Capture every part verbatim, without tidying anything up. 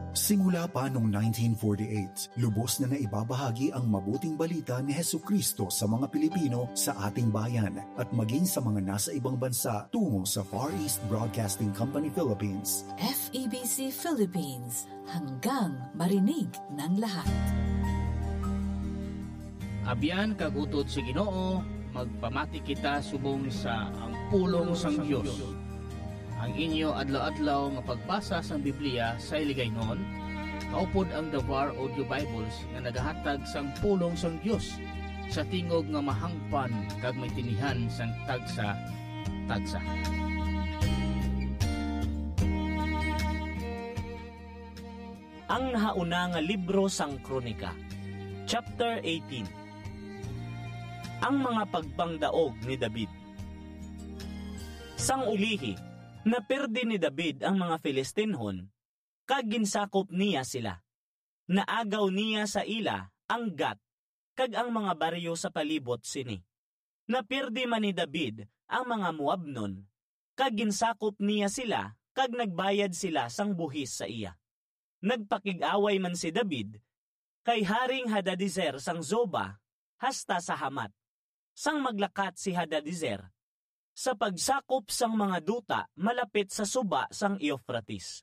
Simula pa noong nineteen forty-eight, lubos na naibabahagi ang mabuting balita ni Hesukristo sa mga Pilipino sa ating bayan at maging sa mga nasa ibang bansa tungo sa Far East Broadcasting Company Philippines. F E B C Philippines, hanggang marinig ng lahat. Abyan kagutod si Ginoo, magpamati kita subong sa ang pulong sang Dios. Ang inyo adlaw-adlaw nga pagbasa sa Biblia sa iligaynon, kaupod ang The Var Audio Bibles nga nagahatag sang pulong sang Dios sa tingog nga mahangpan kag may tinihan sang tagsa-tagsa. Ang nahauna nga libro sang Kronika, Chapter eighteen. Ang mga pagpangdaog ni David. Sang ulihi, naperde ni David ang mga Filistinhon, kag ginsakop niya sila. Naagaw niya sa ila ang Gat, kag ang mga baryo sa palibot sini. Naperde man ni David ang mga Moabnon, kag ginsakop niya sila, kag nagbayad sila sang buhis sa iya. Nagpakig-away man si David, kay Haring Hadadezer sang Zoba, hasta sa Hamat. Sang maglakat si Hadadezer, sa pagsakop sang mga duta malapit sa suba sang Euphrates.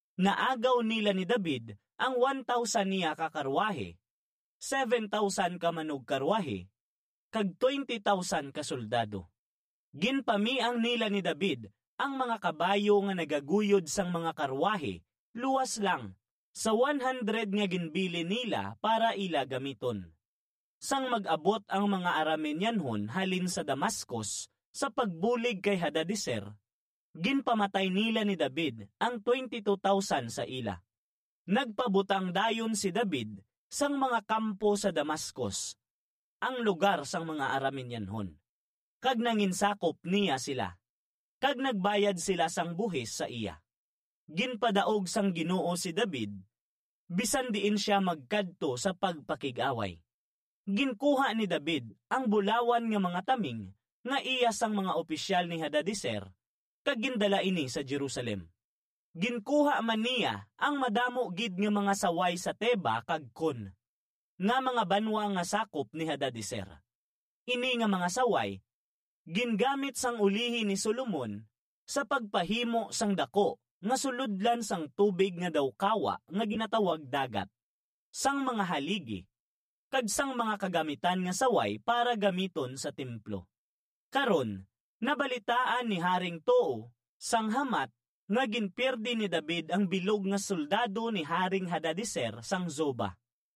Naagaw nila ni David ang one thousand niya kakarwahe, seven thousand kamanog karwahe, kag twenty thousand kasoldado. Ginpamiang nila ni David ang mga kabayo nga nagaguyod sang mga karwahe, luwas lang, sa one hundred nga ginbili nila para ila gamiton. Sang mag-abot ang mga Arameñanhon halin sa Damascus, sa pagbulig kay Hadadezer, ginpamatay nila ni David ang twenty-two thousand sa ila. Nagpabutang dayon si David sang mga kampo sa Damascus, ang lugar sang mga Arameñanhon. Kag nanginsakop niya sila, kag nagbayad sila sang buhis sa iya. Ginpadaog sang Ginoo si David, bisan diin siya magkadto sa pagpakig-away. Ginkuha ni David ang bulawan nga mga taming nga iya sang mga opisyal ni Hadadezer, kag gindala ini sa Jerusalem. Ginkuha man niya ang madamo gid nga mga saway sa Teba kag Kun, nga mga banwa nga sakop ni Hadadezer. Ini nga mga saway, gingamit sang ulihi ni Solomon sa pagpahimo sang dako nga suludlan sang tubig nga dawkawa nga ginatawag dagat, sang mga haligi, kag sang mga kagamitan nga saway para gamiton sa templo. Karon, nabalitaan ni Haring Tou, sang Hamat, nga ginpirdi ni David ang bilog nga soldado ni Haring Hadadezer sang Zoba.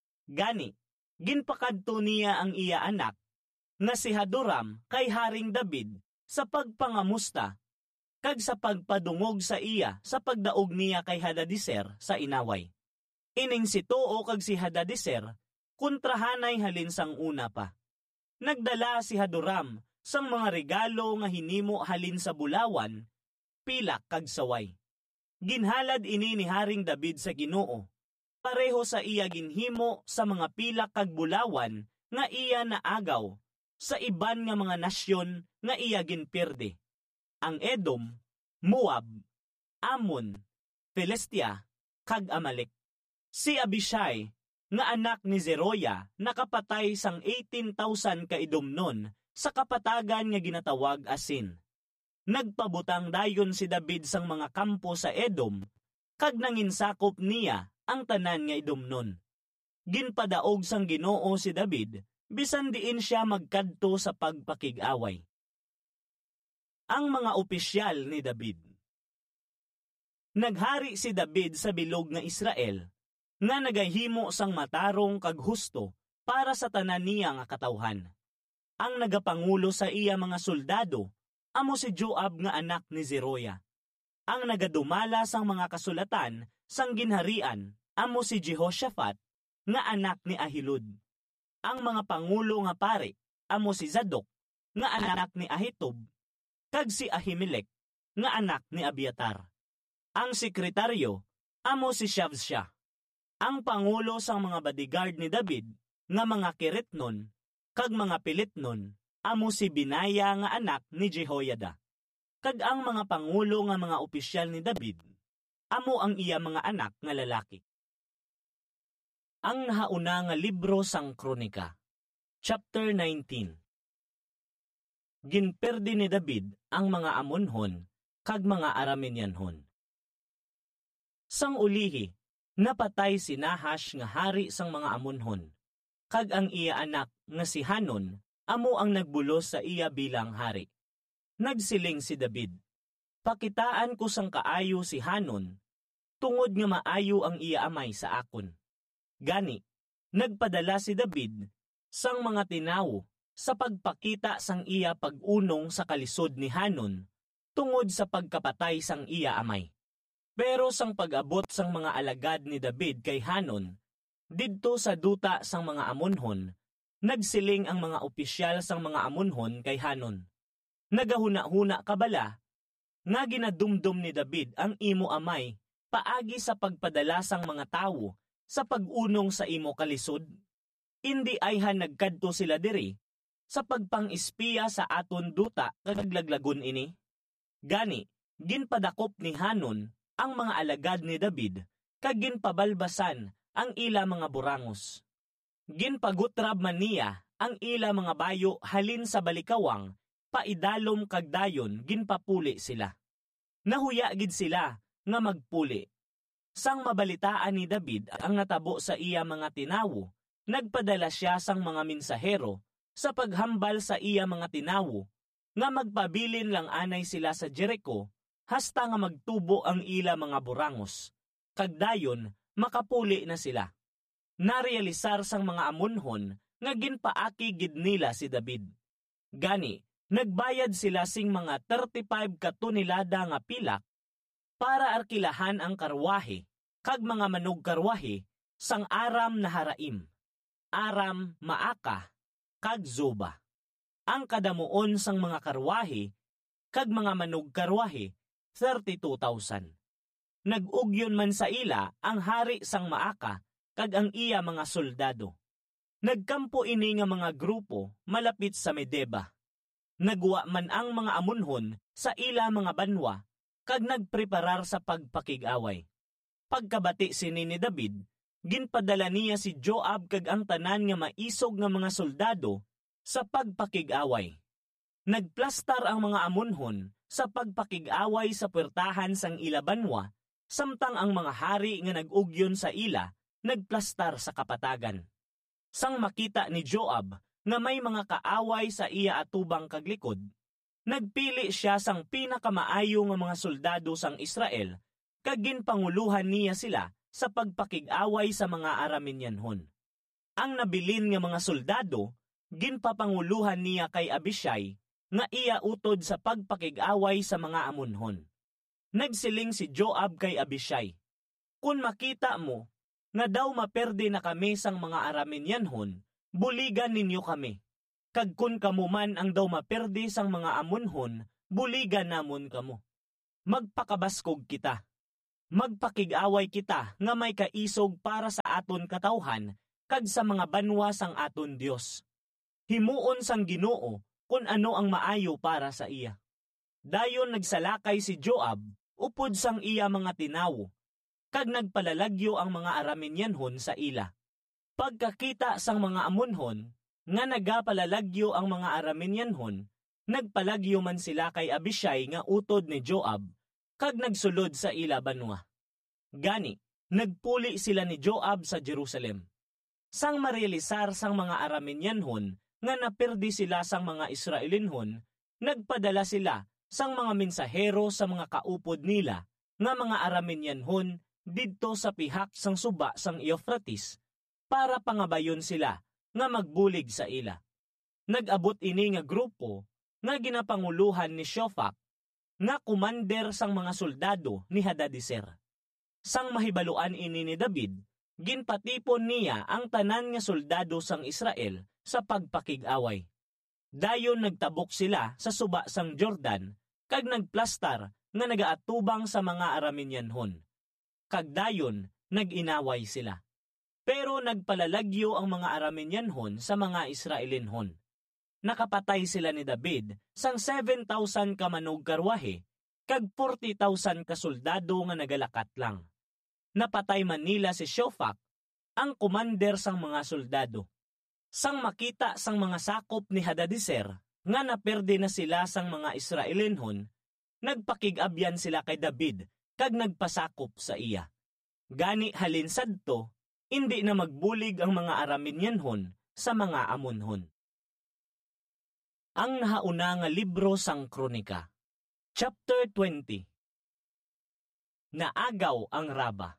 Gani, ginpakadto niya ang iya anak, nga si Hadoram kay Haring David sa pagpangamusta, kag sa pagpadungog sa iya sa pagdaog niya kay Hadadezer sa inaway. Ining si Tou kag si Hadadezer, kontrahanay halin sang una pa. Nagdala si Hadoram sang mga regalo nga hinimo halin sa bulawan, pilak kag saway. Ginhalad ini ni Haring David sa Ginoo, pareho sa iya ginhimo sa mga pilak kag bulawan nga iya naagaw sa iban nga mga nasyon nga iya ginpirde. Ang Edom, Moab, Ammon, Filistia, kag Amalek. Si Abishai, nga anak ni Zeroya, nakapatay sang eighteen thousand kaidumnon sa kapatagan nga ginatawag Asin. Nagpabutang dayon si David sang mga kampo sa Edom, kag nanginsakop niya ang tanan nga idumnon. Ginpadaog sang Ginoo si David, bisan diin siya magkadto sa pagpakig-away. Ang mga opisyal ni David. Naghari si David sa bilog nga Israel, nga nagahimo sang matarong kag husto para sa tanan niya nga katawhan. Ang nagapangulo sa iya mga soldado, amo si Joab nga anak ni Zeroya. Ang nagadumala sang mga kasulatan sang ginharian, amo si Jehoshaphat nga anak ni Ahilud. Ang mga pangulo nga pare, amo si Zadok nga anak ni Ahitub, kag si Ahimelech nga anak ni Abiatar. Ang sekretaryo, amo si Shavsha. Ang pangulo sang mga bodyguard ni David, nga mga Keretnon, kag mga Pilitnon, amo si Binaya nga anak ni Jehoiada. Kag ang mga pangulo nga mga opisyal ni David, amo ang iya mga anak nga lalaki. ang nahauna nga libro sang Kronika. Chapter nineteen. Ginperdi ni David ang mga Amonhon kag mga Arameñanhon. Sang ulihi, napatay si Nahash nga hari sang mga Amonhon, kag ang iya anak nga si Hanon amo ang nagbulos sa iya bilang hari. Nagsiling si David, pakitaan ko sang kaayo si Hanon, tungod nga maayo ang iya amay sa akon. Gani, nagpadala si David sang mga tinawo sa pagpakita sang iya pag-unong sa kalisod ni Hanon tungod sa pagkapatay sang iya amay. Pero sang pag-abot sang mga alagad ni David kay Hanon, didto sa duta sang mga Amonhon, nagsiling ang mga opisyal sang mga Amonhon kay Hanon. Nagahuna-huna kabala, nga ginadumdum ni David ang imo amay paagi sa pagpadala sang mga tawo sa pag-unong sa imo kalisod. Indi ayhan nagkadto sila diri sa pagpang-espiya sa aton duta kagaglaglagon ini. Gani, ginpadakop ni Hanon ang mga alagad ni David kag ginpabalbasan ang ila mga burangos. Ginpagutrab man niya ang ila mga bayo halin sa balikawang, paidalom kag dayon ginpapuli sila. Nahuya gid sila nga magpuli. Sang mabalitaan ni David ang natabo sa iya mga tinawo, nagpadala siya sang mga mensahero sa paghambal sa iya mga tinawo, nga magpabilin lang anay sila sa Jericho, hasta nga magtubo ang ila mga burangos. Kag dayon, makapuli na sila. Narealisar sang mga Amonhon, nga ginpaaki gid nila si David. Gani, nagbayad sila sing mga thirty-five katonelada nga pilak, para arkilahan ang karwahe, kag mga manog karwahe, sang Aram Naharaim, Aram Maaka, kag Zoba. Ang kadamuon sang mga karwahe, kag mga manog karwahe, thirty-two thousand. Nag-ugyon man sa ila ang hari sang Maaka, kag ang iya mga soldado. Nagkampo ini nga mga grupo malapit sa Medeba. Nagwa man ang mga Amonhon sa ila mga banwa, kag nagpreparar sa pagpakig-away. Pagkabati sini ni David, ginpadala niya si Joab kag ang tanan nga maisog nga mga soldado sa pagpakig-away. Nagplastar ang mga Amonhon sa pagpakig-away sa puwertahan sang ila banwa, samtang ang mga hari nga nag-ugyon sa ila nagplastar sa kapatagan. Sang makita ni Joab nga may mga kaaway sa iya atubang kaglikod, nagpili siya sang pinakamaayo nga mga soldado sang Israel, kag ginpanguluhan niya sila sa pagpakig-away sa mga Arameñanhon. Ang nabilin nga mga soldado, ginpapanguluhan niya kay Abishai, nga iya utod sa pagpakig-away sa mga Amonhon. Nagsiling si Joab kay Abishai, kung makita mo, nga daw maperde na kami sang mga Arameñanhon, buligan ninyo kami. Kag kun kamo man ang daw maperde sang mga Amonhon, buligan namon kamo. Magpakabaskog kita. Magpakig-away kita nga may kaisog para sa aton katawhan, kag sa mga banwa sang aton Dios. Himuon sang Ginoo kung ano ang maayo para sa iya. Dayon nagsalakay si Joab, upod sang iya mga tinawo, kag nagpalalagyo ang mga Arameñanhon sa ila. Pagkakita sang mga Amonhon, nga nagapalalagyo ang mga Arameñanhon, nagpalagyo man sila kay Abishai nga utod ni Joab, kag nagsulod sa ila banwa. Gani, nagpuli sila ni Joab sa Jerusalem. Sang marealisar sang mga Arameñanhon, nga napirdi sila sang mga Israelinhon, nagpadala sila sang mga mensahero sa mga kaupod nila, nga mga Arameñanhon, didto sa pihak sang suba sang Euphrates, para pangabayon sila nga magbulig sa ila. Nag-abot ini nga grupo nga ginapanguluhan ni Shofak, nga kumander sang mga soldado ni Hadadezer. Sang mahibaluan ini ni David, ginpatipon niya ang tanan nga soldado sang Israel sa pagpakig-away. Dayon nagtabok sila sa suba sang Jordan, kag nagplastar nga nagaatubang sa mga Arameñanhon. Kag dayon nag-inaway sila. Pero nagpalalagyo ang mga Arameñanhon sa mga Israelinhon. Nakapatay sila ni David sang seven thousand ka manog karwahe, kag forty thousand ka soldado nga nagalakat lang. Napatay man nila si Shofak, ang kumander sang mga soldado. Sang makita sang mga sakop ni Hadadezer nga naperde na sila sang mga Israelenhon, nagpakig-abyan sila kay David kag nagpasakop sa iya. Gani halin sadto, hindi na magbulig ang mga Arameñanhon sa mga Amonhon. Ang nahauna nga libro sang Kronika. Chapter twenty. Naagaw ang Raba.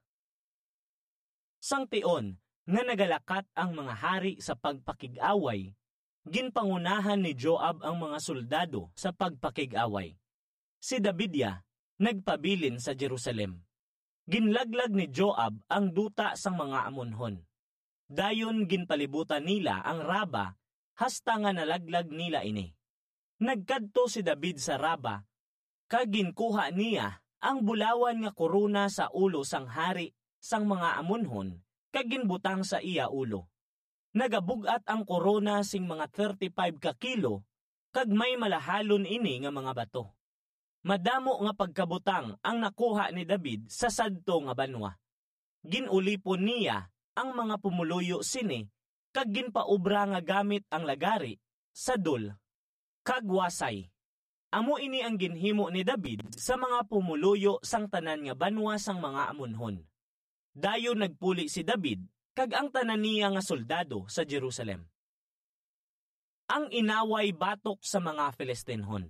Sang tion nga nagalakat ang mga hari sa pagpakig-away, ginpangunahan ni Joab ang mga soldado sa pagpakig-away. Si Davidya nagpabilin sa Jerusalem. Ginlaglag ni Joab ang duta sang mga Amonhon. Dayon ginpalibutan nila ang Raba hasta nga nalaglag nila ini. Nagkadto si David sa Raba, kag ginkuha niya ang bulawan nga korona sa ulo sang hari sang mga Amonhon, kag ginbutang sa iya ulo. Nagabugat ang korona sing mga thirty-five ka kilo, kag may malahalon ini nga mga bato. Madamo nga pagkabutang ang nakuha ni David sa sadto nga banwa. Ginulipon niya ang mga pumuluyo sini, kag ginpaubra nga gamit ang lagari, sadul, kag wasay. Amo ini ang ginhimo ni David sa mga pumuluyo sang tanan nga banwa sang mga Amonhon. Dayon nagpuli si David kag ang tanan niya nga soldado sa Jerusalem. Ang inaway batok sa mga Filistinhon.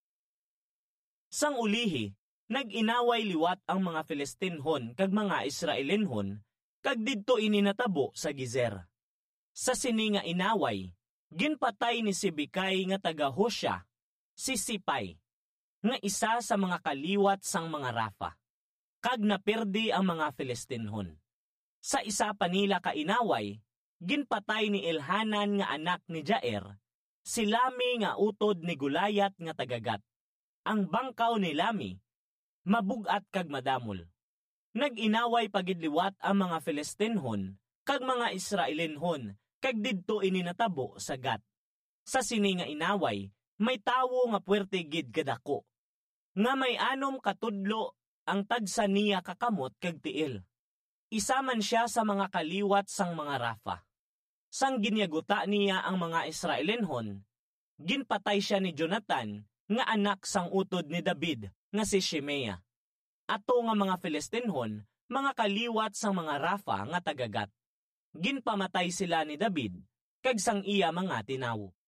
Sang ulihi, nag-inaway liwat ang mga Filistinhon kag mga Israelenhon, kag didto ini natabo sa Gezer. Sa sini nga inaway, ginpatay ni Sibikay nga taga Husha, si Sipay, nga isa sa mga kaliwat sang mga Rafa, kag napirdi ang mga Filistinhon. Sa isa pa nila ka inaway, ginpatay ni Elhanan nga anak ni Jair, si Lami nga utod ni Gulayat nga tagagat. Ang bangkaw ni Lami, mabugat kag madamol. Nag-inaway pagidliwat ang mga Filistinhon kag mga Israelenhon kag didto ini natabo sa Gat. Sa sini nga inaway, may tawo nga puwerte gid kadako, nga may anom katudlo ang tagsa niya kakamot kag tiil. Isa man siya sa mga kaliwat sang mga Rafa. Sang ginyaguta niya ang mga Israelenhon, ginpatay siya ni Jonathan, nga anak sang utod ni David, nga si Shimea. Ato nga mga Filistinhon, mga kaliwat sang mga Rafa nga tagagat. Ginpamatay sila ni David, kag sang iya mga tinawo.